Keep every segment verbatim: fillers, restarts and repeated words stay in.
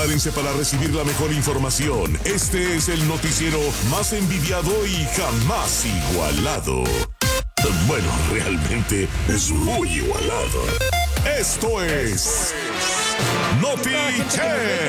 Prepárense para recibir la mejor información. Este es el noticiero más envidiado y jamás igualado. Bueno, realmente es muy igualado. Esto es Notiche.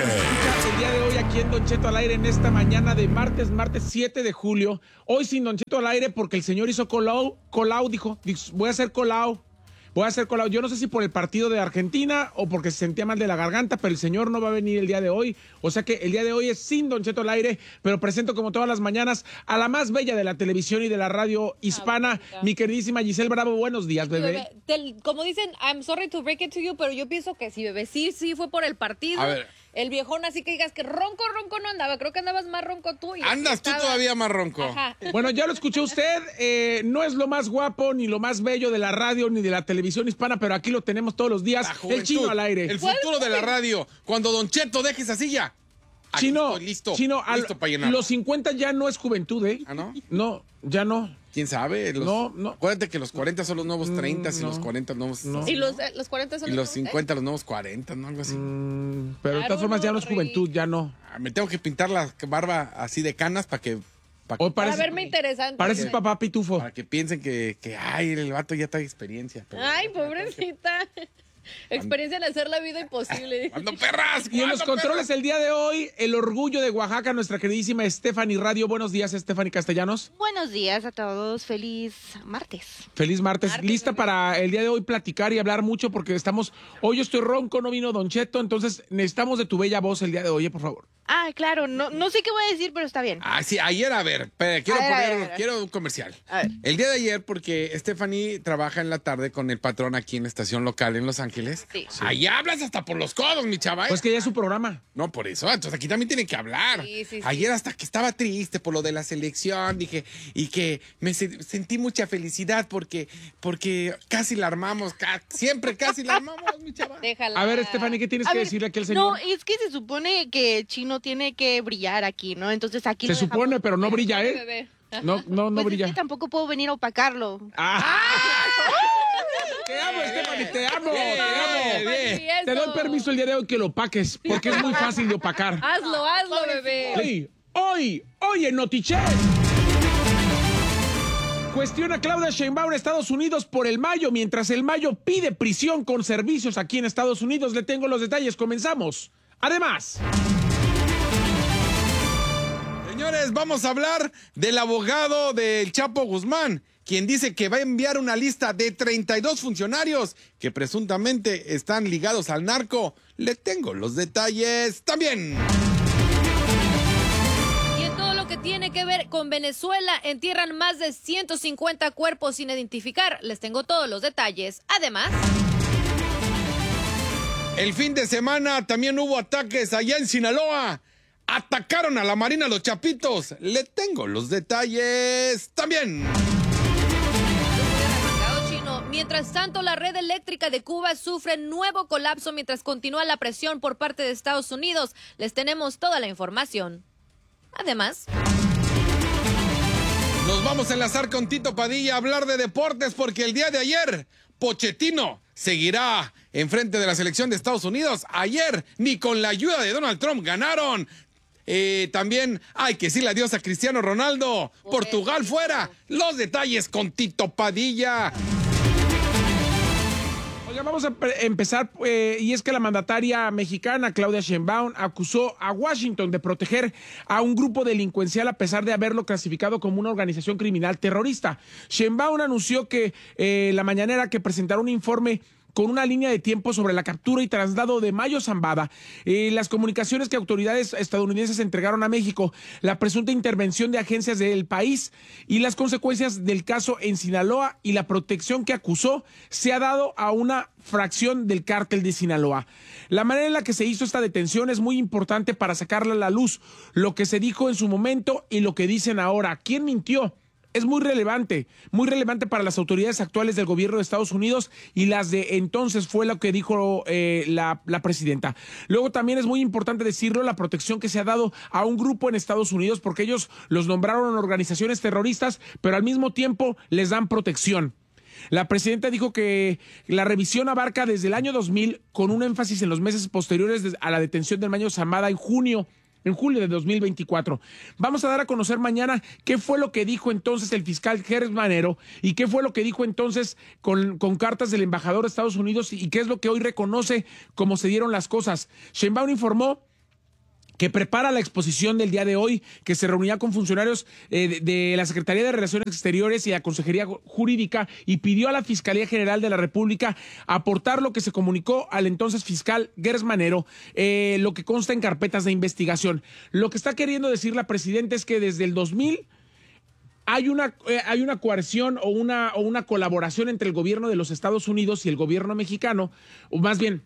El día de hoy aquí en Don Cheto al aire en esta mañana de martes, martes siete de julio. Hoy sin Don Cheto al aire porque el señor hizo colao, colao, dijo, voy a hacer colao. Voy a hacer colado. Yo no sé si por el partido de Argentina o porque se sentía mal de la garganta, pero el señor no va a venir el día de hoy. O sea que el día de hoy es sin Don Cheto al aire, pero presento como todas las mañanas a la más bella de la televisión y de la radio hispana, ah, mi queridísima Giselle Bravo. Buenos días, bebé. bebé te, como dicen, I'm sorry to break it to you, pero yo pienso que sí, bebé. Sí, sí, fue por el partido. A ver. El viejón, así que digas que ronco, ronco no andaba. Creo que andabas más ronco tú. Y Andas estaba... tú todavía más ronco. Ajá. Bueno, ya lo escuchó usted. Eh, no es lo más guapo, ni lo más bello de la radio, ni de la televisión hispana, pero aquí lo tenemos todos los días. El Chino al aire. El futuro de la radio. Cuando Don Cheto deje esa silla. Aquí Chino, estoy listo. Chino, listo al, para llenar. Los cincuenta ya no es juventud, ¿eh? ¿Ah, no? No, ya no. ¿Quién sabe? Los, no, no. Acuérdate que los cuarenta son los nuevos treinta mm, y no. los cuarenta nuevos... No. Y los, los cuarenta son y los los cincuenta, ¿eh? Los nuevos cuarenta, ¿no? Algo así. Mm, pero de todas formas ya no es juventud, ya no. Ah, me tengo que pintar la barba así de canas para que... Pa parece, para verme interesante. Pareces papá pitufo. Para que piensen que, que ay, el vato ya trae experiencia. Pero, ay, pobrecita. Experiencia en hacer la vida imposible. ¡Cuando perras! Y en los controles perras? El día de hoy, el orgullo de Oaxaca, nuestra queridísima Stephanie Radio. Buenos días, Stephanie Castellanos. Buenos días a todos. Feliz martes. Feliz martes. martes Lista martes. Para el día de hoy platicar y hablar mucho porque estamos... Hoy yo estoy ronco, no vino Don Cheto, entonces necesitamos de tu bella voz el día de hoy, por favor. Ah, claro. No, no sé qué voy a decir, pero está bien. Ah, sí. Ayer, a ver, pero quiero a ver, poner... A ver, a ver. Quiero un comercial. A ver. El día de ayer, porque Stephanie trabaja en la tarde con el patrón aquí en estación local en Los Ángeles. Sí. sí. Ahí hablas hasta por los codos, mi chava. ¿eh? Pues que ya es su programa. No, por eso. Entonces aquí también tienen que hablar. Sí, sí, sí. Ayer hasta que estaba triste por lo de la selección, dije, y que me se sentí mucha felicidad porque, porque casi la armamos. Ca siempre casi la armamos, mi chava. Déjala. A ver, Stephanie, ¿qué tienes a que ver, decirle aquí al señor? No, es que se supone que Chino tiene que brillar aquí, ¿no? Entonces aquí se supone, pero no brilla, ¿eh? Bebé. No, no, no pues brilla. Es que tampoco puedo venir a opacarlo. ¡Ah! Te amo, Stephanie, te amo, Bien, te amo. bien, bien. Te doy permiso el día de hoy que lo opaques, porque es muy fácil de opacar. Hazlo, hazlo, bebé. Hoy, hoy, hoy en Notiche. Cuestiona Claudia Sheinbaum en Estados Unidos por el Mayo, mientras el Mayo pide prisión con servicios aquí en Estados Unidos. Le tengo los detalles, comenzamos. Además... Señores, vamos a hablar del abogado del Chapo Guzmán, quien dice que va a enviar una lista de treinta y dos funcionarios que presuntamente están ligados al narco. Le tengo los detalles también. Y en todo lo que tiene que ver con Venezuela, entierran más de ciento cincuenta cuerpos sin identificar. Les tengo todos los detalles. Además... El fin de semana también hubo ataques allá en Sinaloa. Atacaron a la Marina los Chapitos. Le tengo los detalles también. Mientras tanto, la red eléctrica de Cuba sufre nuevo colapso mientras continúa la presión por parte de Estados Unidos. Les tenemos toda la información. Además... Nos vamos a enlazar con Tito Padilla a hablar de deportes porque el día de ayer, Pochettino seguirá enfrente de la selección de Estados Unidos. Ayer, ni con la ayuda de Donald Trump ganaron. Eh, también hay que decirle adiós a Cristiano Ronaldo. Portugal fuera. Los detalles con Tito Padilla. Oiga, vamos a empezar, eh, y es que la mandataria mexicana, Claudia Sheinbaum, acusó a Washington de proteger a un grupo delincuencial a pesar de haberlo clasificado como una organización criminal terrorista. Sheinbaum anunció que eh, la mañanera que presentará un informe con una línea de tiempo sobre la captura y traslado de Mayo Zambada, eh, las comunicaciones que autoridades estadounidenses entregaron a México, la presunta intervención de agencias del país y las consecuencias del caso en Sinaloa y la protección que acusó se ha dado a una fracción del cártel de Sinaloa. La manera en la que se hizo esta detención es muy importante para sacarla a la luz, lo que se dijo en su momento y lo que dicen ahora. ¿Quién mintió? Es muy relevante, muy relevante para las autoridades actuales del gobierno de Estados Unidos y las de entonces fue lo que dijo eh, la, la presidenta. Luego también es muy importante decirlo, la protección que se ha dado a un grupo en Estados Unidos porque ellos los nombraron organizaciones terroristas, pero al mismo tiempo les dan protección. La presidenta dijo que la revisión abarca desde el año dos mil, con un énfasis en los meses posteriores a la detención del Mayo Zambada en junio. En julio de dos mil veinticuatro. Vamos a dar a conocer mañana qué fue lo que dijo entonces el fiscal Gers Manero y qué fue lo que dijo entonces con, con cartas del embajador de Estados Unidos y qué es lo que hoy reconoce cómo se dieron las cosas. Sheinbaum informó que prepara la exposición del día de hoy, que se reunirá con funcionarios eh, de, de la Secretaría de Relaciones Exteriores y la Consejería Jurídica y pidió a la Fiscalía General de la República aportar lo que se comunicó al entonces fiscal Gers Manero, eh, lo que consta en carpetas de investigación. Lo que está queriendo decir la presidenta es que desde el dos mil hay una, eh, hay una coerción o una, o una colaboración entre el gobierno de los Estados Unidos y el gobierno mexicano, o más bien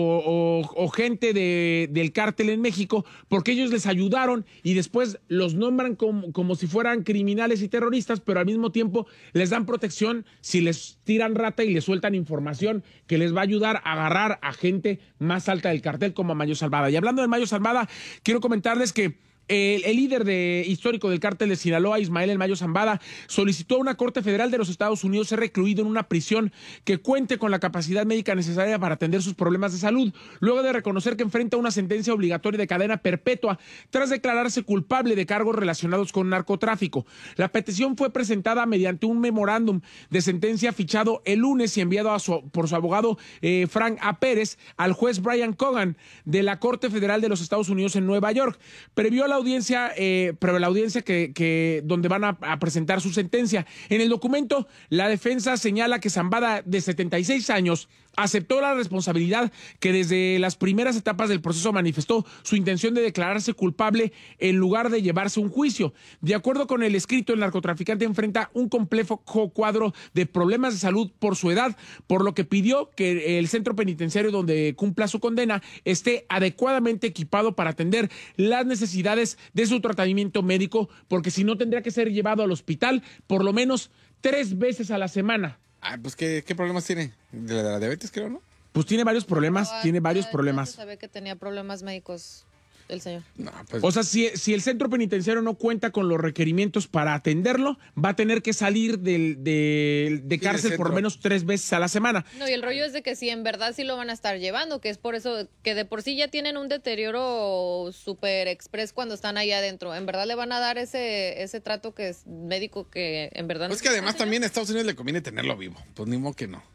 O, o, o gente de, del cártel en México, porque ellos les ayudaron y después los nombran como, como si fueran criminales y terroristas, pero al mismo tiempo les dan protección si les tiran rata y les sueltan información que les va a ayudar a agarrar a gente más alta del cartel como a Mayo Zambada. Y hablando de Mayo Zambada, quiero comentarles que El, el líder de, histórico del cártel de Sinaloa, Ismael El Mayo Zambada, solicitó a una corte federal de los Estados Unidos ser recluido en una prisión que cuente con la capacidad médica necesaria para atender sus problemas de salud, luego de reconocer que enfrenta una sentencia obligatoria de cadena perpetua tras declararse culpable de cargos relacionados con narcotráfico. La petición fue presentada mediante un memorándum de sentencia fichado el lunes y enviado a su, por su abogado eh, Frank A. Pérez al juez Brian Cogan de la Corte Federal de los Estados Unidos en Nueva York. Previó la audiencia, eh, pero la audiencia que, que donde van a, a presentar su sentencia. En el documento, la defensa señala que Zambada, de setenta y seis años, aceptó la responsabilidad, que desde las primeras etapas del proceso manifestó su intención de declararse culpable en lugar de llevarse un juicio. De acuerdo con el escrito, el narcotraficante enfrenta un complejo cuadro de problemas de salud por su edad, por lo que pidió que el centro penitenciario donde cumpla su condena esté adecuadamente equipado para atender las necesidades de su tratamiento médico, porque si no tendría que ser llevado al hospital por lo menos tres veces a la semana. Ah, pues, ¿qué, qué problemas tiene? De la diabetes, creo, ¿no? Pues tiene varios problemas, No, tiene varios ya- problemas. ya se sabe que tenía problemas médicos el señor. No, pues, O sea, si, si el centro penitenciario no cuenta con los requerimientos para atenderlo, va a tener que salir del, del- de Sí, cárcel del por lo centro. menos tres veces a la semana. No, y el rollo es de que si en verdad sí lo van a estar llevando, que es por eso que de por sí ya tienen un deterioro super express cuando están ahí adentro. En verdad le van a dar ese ese trato que es médico que en verdad... pues que además también a Estados Unidos le conviene tenerlo vivo. Pues ni modo que no.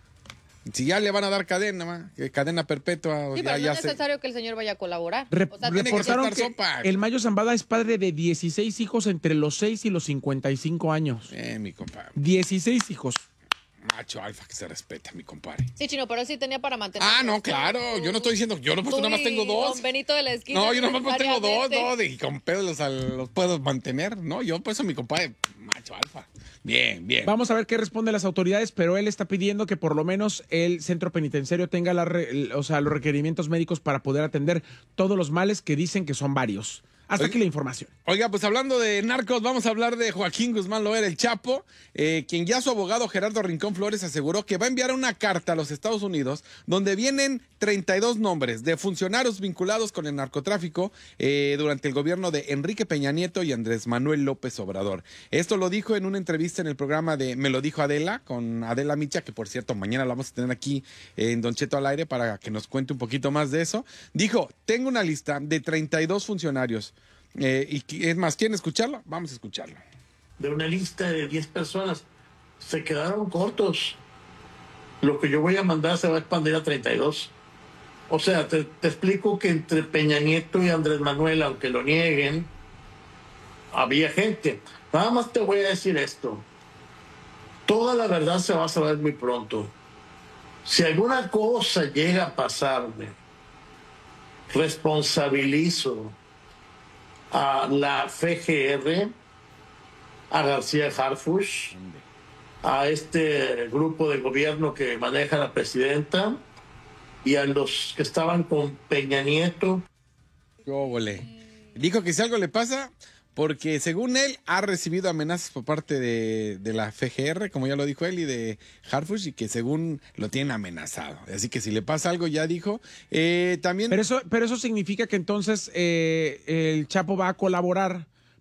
Si ya le van a dar cadena, ma, que cadena perpetua, Sí, ya, pero no ya es se... necesario que el señor vaya a colaborar. Re- O sea, tiene que reportaron soltar que, sopa. el Mayo Zambada es padre de dieciséis hijos entre los seis y los cincuenta y cinco años. Eh, mi compadre. dieciséis hijos. Macho alfa que se respeta, mi compadre. sí, Chino, pero sí tenía para mantener. Ah, no, claro. Yo no estoy diciendo, yo no, pues, Tú nada más y tengo dos. Don Benito de la esquina. No, yo nomás pues, tengo dos, necesariamente. dos, y con pedos los, al- los puedo mantener. No, yo pues a mi compadre, macho alfa. Bien, bien. Vamos a ver qué responden las autoridades, pero él está pidiendo que por lo menos el centro penitenciario tenga la re- el- o sea, los requerimientos médicos para poder atender todos los males que dicen que son varios. Hasta Oye. aquí la información. Oiga, pues hablando de narcos, vamos a hablar de Joaquín Guzmán Loera, el Chapo, eh, quien ya su abogado Gerardo Rincón Flores aseguró que va a enviar una carta a los Estados Unidos donde vienen treinta y dos nombres de funcionarios vinculados con el narcotráfico eh, durante el gobierno de Enrique Peña Nieto y Andrés Manuel López Obrador. Esto lo dijo en una entrevista en el programa de Me lo dijo Adela, con Adela Micha, que por cierto mañana la vamos a tener aquí en Don Cheto al aire para que nos cuente un poquito más de eso. Dijo, tengo una lista de treinta y dos funcionarios. Eh, y qui- es más, ¿quieren escucharlo? Vamos a escucharlo. De una lista de diez personas. Se quedaron cortos. Lo que yo voy a mandar se va a expandir a treinta y dos. O sea, te, te explico que entre Peña Nieto y Andrés Manuel, aunque lo nieguen, había gente. Nada más te voy a decir esto. Toda la verdad se va a saber muy pronto. Si alguna cosa llega a pasarme, responsabilizo a la F G R, a García Harfuch, a este grupo de gobierno que maneja la presidenta y a los que estaban con Peña Nieto. ¿Qué óvole? Dijo que si algo le pasa, porque según él ha recibido amenazas por parte de, de la F G R, como ya lo dijo él, y de Harfuch, y que según lo tienen amenazado. Así que si le pasa algo, ya dijo. Eh, también... Pero eso, pero eso significa que entonces eh, el Chapo va a colaborar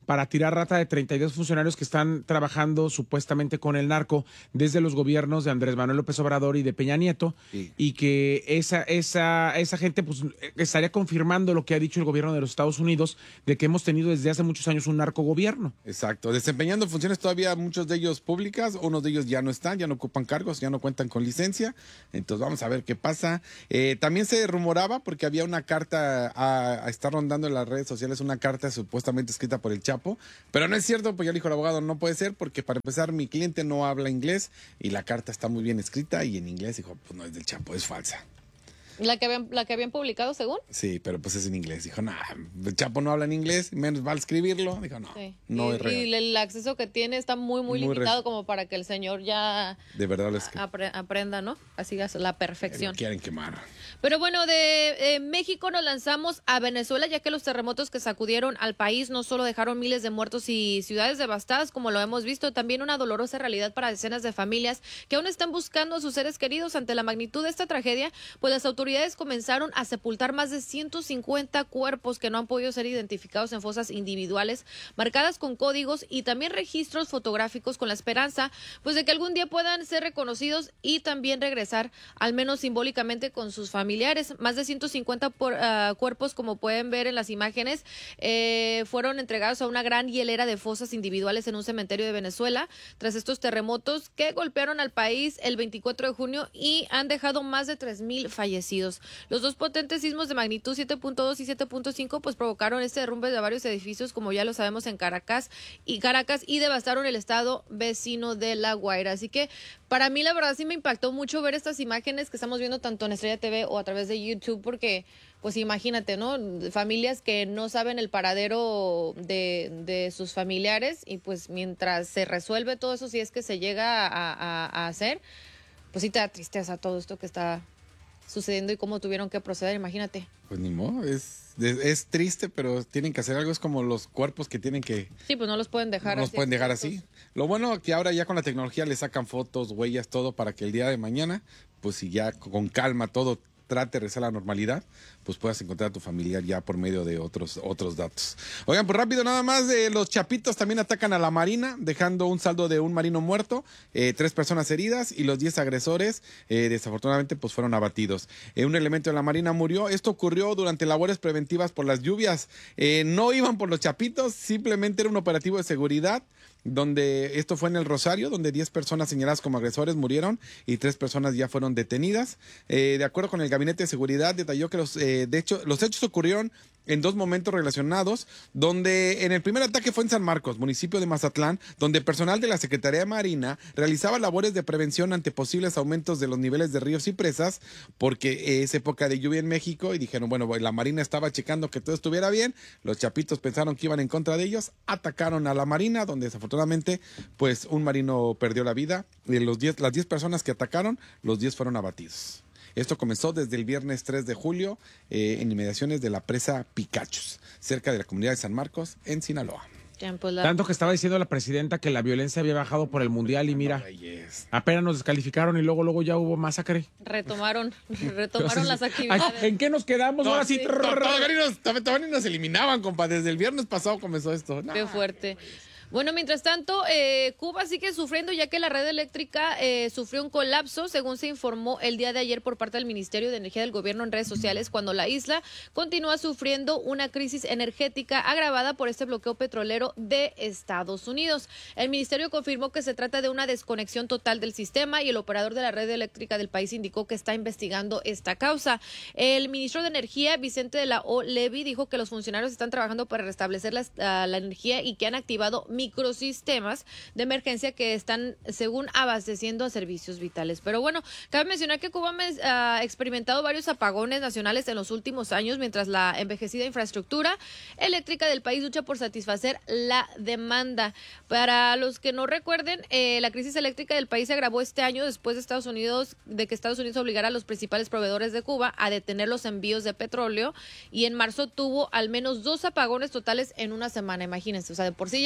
para tirar rata de treinta y dos funcionarios que están trabajando supuestamente con el narco desde los gobiernos de Andrés Manuel López Obrador y de Peña Nieto, sí. y que esa, esa, esa gente pues estaría confirmando lo que ha dicho el gobierno de los Estados Unidos, de que hemos tenido desde hace muchos años un narcogobierno. Exacto, desempeñando funciones todavía muchos de ellos públicas, unos de ellos ya no están, ya no ocupan cargos, ya no cuentan con licencia, entonces vamos a ver qué pasa. Eh, también se rumoraba, porque había una carta a, a estar rondando en las redes sociales, una carta supuestamente escrita por el Chapo, pero no es cierto, pues ya le dijo el abogado, no puede ser, porque para empezar mi cliente no habla inglés y la carta está muy bien escrita y en inglés, dijo, pues no es del Chapo, es falsa. ¿La que habían, la que habían publicado, según? Sí, pero pues es en inglés. Dijo, no, nah, el Chapo no habla en inglés, menos va a escribirlo. Dijo, no, sí. no y, es real. Y el acceso que tiene está muy, muy, muy limitado, como para que el señor ya de verdad es que... apre aprenda, ¿no? Así es la perfección. Lo quieren quemar. Pero bueno, de eh, México nos lanzamos a Venezuela, ya que los terremotos que sacudieron al país no solo dejaron miles de muertos y ciudades devastadas, como lo hemos visto, también una dolorosa realidad para decenas de familias que aún están buscando a sus seres queridos. Ante la magnitud de esta tragedia, pues las autoridades comenzaron a sepultar más de ciento cincuenta cuerpos que no han podido ser identificados en fosas individuales, marcadas con códigos y también registros fotográficos, con la esperanza pues de que algún día puedan ser reconocidos y también regresar, al menos simbólicamente, con sus familiares. Más de ciento cincuenta por, uh, cuerpos, como pueden ver en las imágenes, eh, fueron entregados a una gran hielera de fosas individuales en un cementerio de Venezuela tras estos terremotos que golpearon al país el veinticuatro de junio y han dejado más de tres mil fallecidos. Los dos potentes sismos de magnitud siete punto dos y siete punto cinco pues provocaron este derrumbe de varios edificios, como ya lo sabemos, en Caracas y Caracas y devastaron el estado vecino de La Guaira. Así que para mí la verdad sí me impactó mucho ver estas imágenes que estamos viendo tanto en Estrella T V o a través de YouTube, porque pues imagínate, ¿no? Familias que no saben el paradero de, de sus familiares y pues mientras se resuelve todo eso, si es que se llega a, a, a hacer, pues sí te da tristeza todo esto que está sucediendo y cómo tuvieron que proceder, imagínate. Pues ni modo, es, es, es triste, pero tienen que hacer algo, es como los cuerpos que tienen que... Sí, pues no los pueden dejar no así. los pueden dejar así. Lo bueno que ahora ya con la tecnología le sacan fotos, huellas, todo, para que el día de mañana, pues si ya con calma todo trate de regresar a la normalidad, pues puedas encontrar a tu familiar ya por medio de otros otros datos. Oigan, pues rápido nada más, de los chapitos también atacan a la Marina, dejando un saldo de un marino muerto, eh, tres personas heridas y los diez agresores eh, desafortunadamente pues fueron abatidos. Eh, un elemento de la Marina murió. Esto ocurrió durante labores preventivas por las lluvias. Eh, no iban por los chapitos, simplemente era un operativo de seguridad, donde esto fue en el Rosario, donde diez personas señaladas como agresores murieron y tres personas ya fueron detenidas. Eh, de acuerdo con el Gabinete de Seguridad, detalló que los, eh, de hecho, los hechos ocurrieron en dos momentos relacionados, donde en el primer ataque fue en San Marcos, municipio de Mazatlán, donde personal de la Secretaría de Marina realizaba labores de prevención ante posibles aumentos de los niveles de ríos y presas, porque es época de lluvia en México y dijeron, bueno, la Marina estaba checando que todo estuviera bien, los chapitos pensaron que iban en contra de ellos, atacaron a la Marina, donde desafortunadamente pues un marino perdió la vida, de los diez, las diez personas que atacaron, los diez fueron abatidos. Esto comenzó desde el viernes tres de julio eh, en inmediaciones de la presa Picachos, cerca de la comunidad de San Marcos, en Sinaloa. Tanto que estaba diciendo la presidenta que la violencia había bajado por el Mundial y mira, apenas nos descalificaron y luego luego ya hubo masacre. Retomaron, retomaron las actividades. Ay, ¿en qué nos quedamos no, ahora sí? sí. Todavía nos, todavía nos eliminaban, compa. Desde el viernes pasado comenzó esto. Qué fuerte. Bueno, mientras tanto, eh, Cuba sigue sufriendo, ya que la red eléctrica eh, sufrió un colapso, según se informó el día de ayer por parte del Ministerio de Energía del Gobierno en redes sociales, cuando la isla continúa sufriendo una crisis energética agravada por este bloqueo petrolero de Estados Unidos. El ministerio confirmó que se trata de una desconexión total del sistema y el operador de la red eléctrica del país indicó que está investigando esta causa. El ministro de Energía, Vicente de la O. Levy, dijo que los funcionarios están trabajando para restablecer la, uh, la energía y que han activado microsistemas de emergencia que están, según, abasteciendo a servicios vitales. Pero bueno, cabe mencionar que Cuba ha experimentado varios apagones nacionales en los últimos años, mientras la envejecida infraestructura eléctrica del país lucha por satisfacer la demanda. Para los que no recuerden, eh, la crisis eléctrica del país se agravó este año después de Estados Unidos, de que Estados Unidos obligara a los principales proveedores de Cuba a detener los envíos de petróleo, y en marzo tuvo al menos dos apagones totales en una semana, imagínense. O sea, de por sí ya la están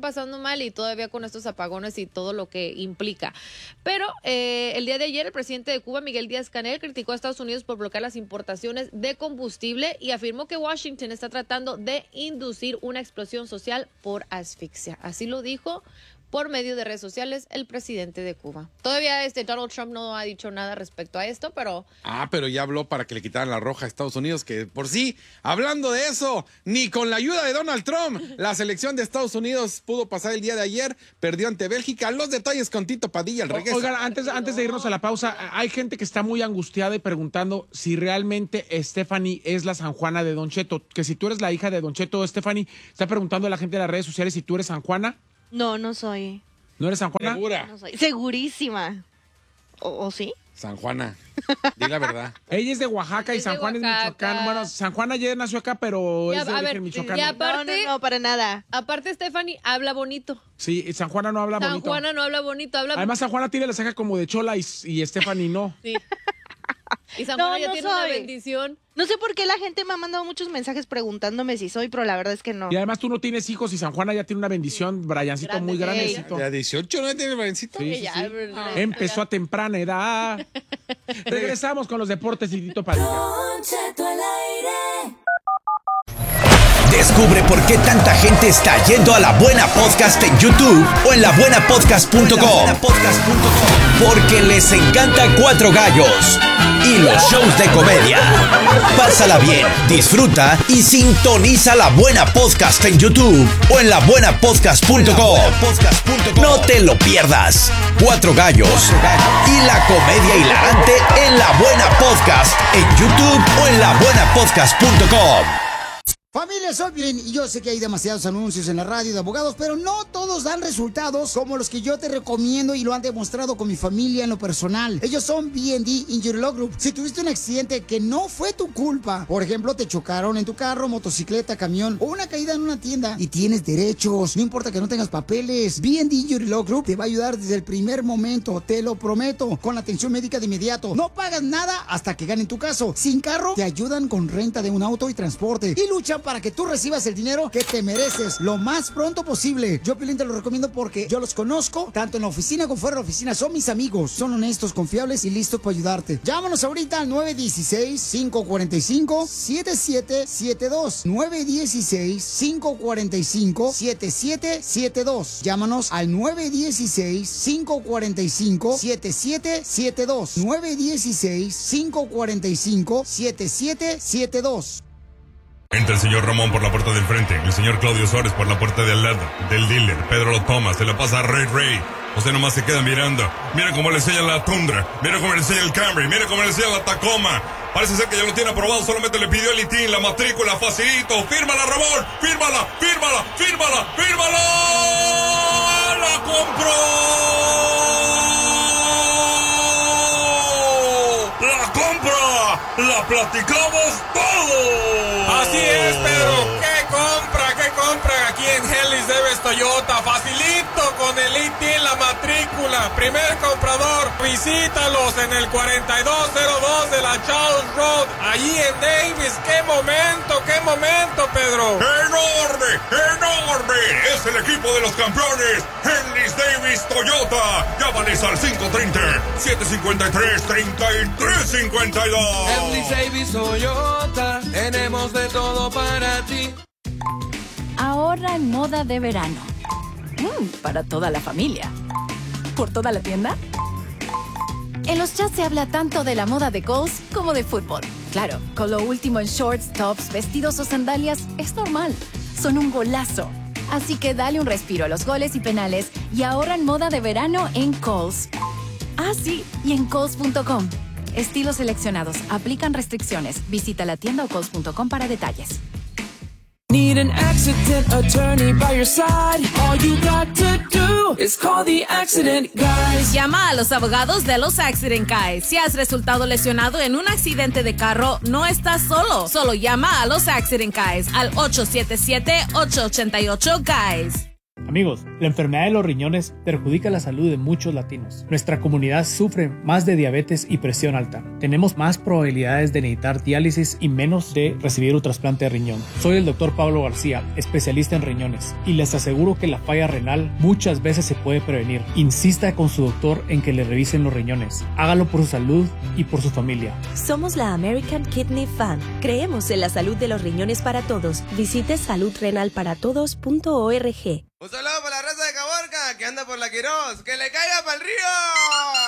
pasando mal y todavía con estos apagones y todo lo que implica. Pero eh, el día de ayer el presidente de Cuba, Miguel Díaz-Canel, criticó a Estados Unidos por bloquear las importaciones de combustible y afirmó que Washington está tratando de inducir una explosión social por asfixia. Así lo dijo por medio de redes sociales el presidente de Cuba. Todavía este Donald Trump no ha dicho nada respecto a esto, pero... Ah, pero ya habló para que le quitaran la roja a Estados Unidos, que por sí, hablando de eso, ni con la ayuda de Donald Trump, la selección de Estados Unidos pudo pasar el día de ayer, perdió ante Bélgica. Los detalles con Tito Padilla, el regreso. Oigan, antes, antes de irnos a la pausa, hay gente que está muy angustiada y preguntando si realmente Stephanie es la San Juana de Don Cheto, que si tú eres la hija de Don Cheto, Stephanie, está preguntando a la gente de las redes sociales si tú eres San Juana. No, no soy. ¿No eres San Juana? ¿Segura? No soy. Segurísima. ¿O, o sí? San Juana, di la verdad. Ella es de Oaxaca y Es San de Juan es Oaxaca. Michoacán. Bueno, San Juan ayer nació acá, pero Ya, es de a origen ver, michoacano. ya- No, Aparte- no, no, para nada. Aparte, Stephanie habla bonito. Sí, San Juana no habla San bonito. Juana no habla bonito, habla... Además, San Juana tiene la ceja como de chola y, y Stephanie no. Sí. Y San No, Juana ya no tiene una soy. bendición. No sé por qué la gente me ha mandado muchos mensajes preguntándome si soy, pero la verdad es que no. Y además tú no tienes hijos y San Juana ya tiene una bendición, Briancito, Grande. muy Ey. grandecito. ¿De dieciocho no tiene el vencito? Sí, sí, Ya, sí. pero- Empezó a temprana edad. Regresamos con los deportes y Tito Padilla. Don Cheto al aire. Descubre por qué tanta gente está yendo a La Buena Podcast en YouTube o en la buena podcast punto com. Porque les encanta Cuatro Gallos y los shows de comedia. Pásala bien, disfruta y sintoniza La Buena Podcast en YouTube o en la buena podcast punto com. No te lo pierdas. Cuatro Gallos y la comedia hilarante en La Buena Podcast en YouTube o en la buena podcast punto com. Familia, soy Piolín y yo sé que hay demasiados anuncios en la radio de abogados, pero no todos dan resultados como los que yo te recomiendo y lo han demostrado con mi familia en lo personal. Ellos son B and D Injury Law Group. Si tuviste un accidente que no fue tu culpa, por ejemplo, te chocaron en tu carro, motocicleta, camión o una caída en una tienda y tienes derechos, no importa que no tengas papeles, B and D Injury Law Group te va a ayudar desde el primer momento, te lo prometo, con atención médica de inmediato. No pagas nada hasta que ganen tu caso. Sin carro, te ayudan con renta de un auto y transporte y luchan para que tú recibas el dinero que te mereces lo más pronto posible. Yo, Piolín, te lo recomiendo porque yo los conozco, tanto en la oficina como fuera de la oficina. Son mis amigos, son honestos, confiables y listos para ayudarte. Llámanos ahorita al nueve uno seis, cinco cuatro cinco, siete siete siete dos. nueve uno seis, cinco cuatro cinco, siete siete siete dos. Llámanos al nueve uno seis, cinco cuatro cinco, siete siete siete dos. nueve uno seis, cinco cuatro cinco, siete siete siete dos. Entra el señor Ramón por la puerta del frente, el señor Claudio Suárez por la puerta de al lado, del dealer, Pedro lo toma, se la pasa a Ray Ray. Usted nomás se queda mirando. Mira cómo le enseña la Tundra, mira cómo le enseña el Camry, mira cómo le enseña la Tacoma. Parece ser que ya lo tiene aprobado, solamente le pidió el I T I N, la matrícula, facilito. Fírmala, Ramón, fírmala, fírmala, fírmala, fírmala. ¡La compró! ¡La compra! ¡La platicamos todo! Así es, Pedro. ¿Qué compra? ¿Qué compra? Aquí en Hellis Debes Toyota. Facilito con el I T I N, la matrícula. Primer comprador, visítalos en el cuarenta y dos cero dos de la Charles Road. Allí en Davis. ¡Qué momento! ¡Qué momento, Pedro! ¡Enorme! ¡Enorme! Es el equipo de los campeones. Henlys Davis Toyota. Llámales al cinco treinta, siete cincuenta y tres, treinta y tres cincuenta y dos. Henlys Davis Toyota. Tenemos de todo para ti. Ahorra en moda de verano. Mm, para toda la familia. ¿Por toda la tienda? En los chats se habla tanto de la moda de Kohl's como de fútbol. Claro, con lo último en shorts, tops, vestidos o sandalias es normal. Son un golazo. Así que dale un respiro a los goles y penales y ahorra en moda de verano en Kohl's. Ah, sí, y en Kohl's punto com. Estilos seleccionados. Aplican restricciones. Visita la tienda o Kohl's punto com para detalles. Need an accident attorney by your side. All you got to do is call the Accident Guys. Llama a los abogados de los Accident Guys. Si has resultado lesionado en un accidente de carro, no estás solo. Solo llama a los Accident Guys al ocho siete siete, ocho ocho ocho, Guys. Amigos, la enfermedad de los riñones perjudica la salud de muchos latinos. Nuestra comunidad sufre más de diabetes y presión alta. Tenemos más probabilidades de necesitar diálisis y menos de recibir un trasplante de riñón. Soy el doctor Pablo García, especialista en riñones, y les aseguro que la falla renal muchas veces se puede prevenir. Insista con su doctor en que le revisen los riñones. Hágalo por su salud y por su familia. Somos la American Kidney Fund. Creemos en la salud de los riñones para todos. Visite salud renal para todos punto org. Un saludo para la raza de Caborca que anda por la Quirós. ¡Que le caiga para el río!